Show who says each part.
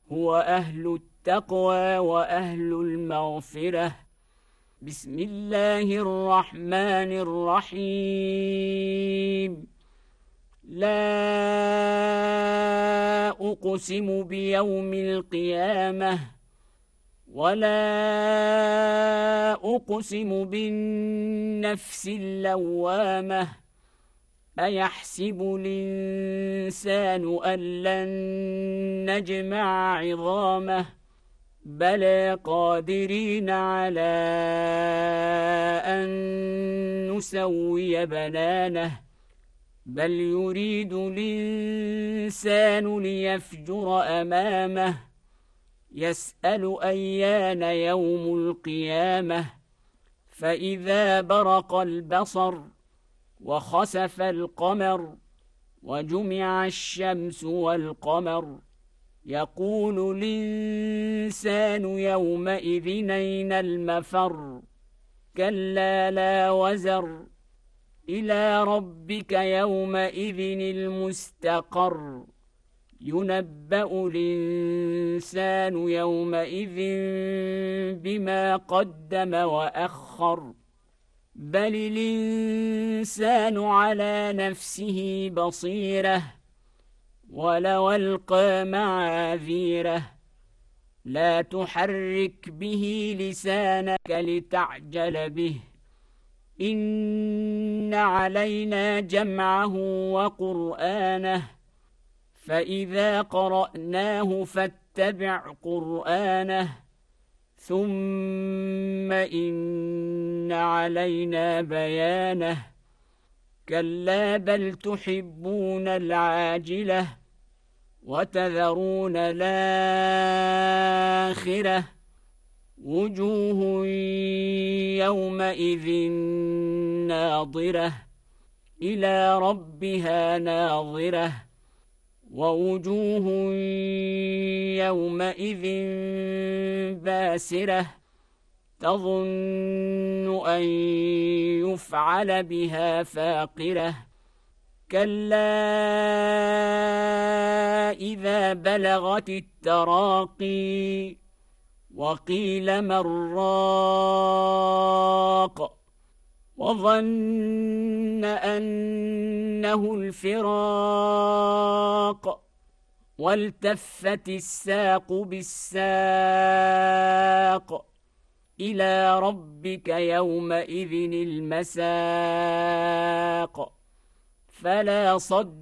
Speaker 1: هو أهل التقوى وأهل المغفرة. بسم الله الرحمن الرحيم. لا أقسم بيوم القيامة ولا أقسم بالنفس اللوامة. أيحسب الإنسان أن لن نجمع عظامه بلى قادرين على أن نسوي بنانه بل يريد الإنسان ليفجر أمامه يسأل أيان يوم القيامة فإذا برق البصر وخسف القمر وجمع الشمس والقمر يقول الإنسان يومئذ أين المفر كلا لا وزر إلى ربك يومئذ المستقر ينبأ الإنسان يومئذ بما قدم وأخر بل الإنسان على نفسه بصيرة ولو ألقى معاذيره لا تحرك به لسانك لتعجل به إن علينا جمعه وقرآنه فإذا قرأناه فاتبع قرآنه ثم إن علينا بيانه كلا بل تحبون العاجلة وتذرون الآخرة وجوه يومئذ ناظرة إلى ربها ناظرة ووجوه يومئذ باسرة تظن أن يفعل بها فاقرة كلا إذا بلغت التراقي وقيل من راق وظن أنه الفراق والتفت الساق بالساق إلى ربك يومئذ المساق فلا صد